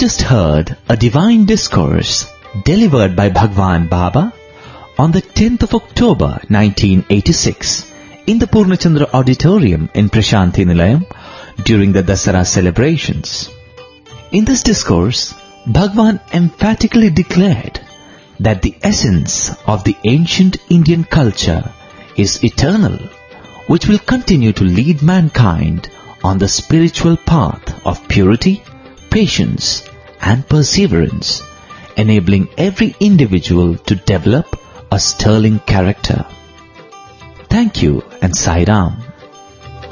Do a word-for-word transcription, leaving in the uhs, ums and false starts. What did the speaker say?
just heard a divine discourse delivered by Bhagwan Baba on the tenth of October nineteen eighty-six in the Purnachandra Auditorium in Prashanthi Nilayam during the Dasara celebrations. In this discourse, Bhagwan emphatically declared that the essence of the ancient Indian culture is eternal, which will continue to lead mankind on the spiritual path of purity, patience and perseverance, enabling every individual to develop a sterling character. Thank you and Sai Ram.